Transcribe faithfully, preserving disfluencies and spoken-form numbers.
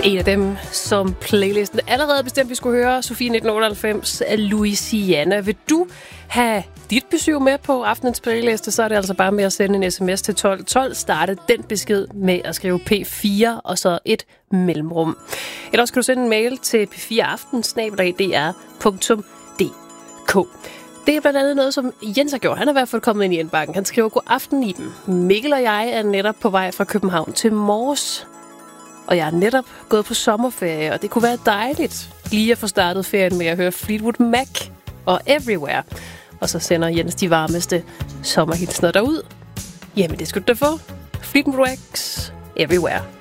En af dem, som playlisten allerede bestemt, vi skulle høre, Sofie nitten otteoghalvfems af Louisiana. Vil du have dit besøg med på aftenens playliste, så er det altså bare med at sende en sms til tolv tolv. Starte den besked med at skrive P fire og så et mellemrum. Ellers kan du sende en mail til p fire aften snabel-a d r punktum d k. Det er blandt andet noget, som Jens har gjort. Han er i hvert fald kommet ind i indbakken. Han skriver, god aften i dem. Mikkel og jeg er netop på vej fra København til Mors. Og jeg er netop gået på sommerferie, og det kunne være dejligt lige at få startet ferien med at høre Fleetwood Mac og Everywhere. Og så sender Jens de varmeste sommerhilsner derud. Jamen, det skal du da få. Fleetwood Mac, Everywhere.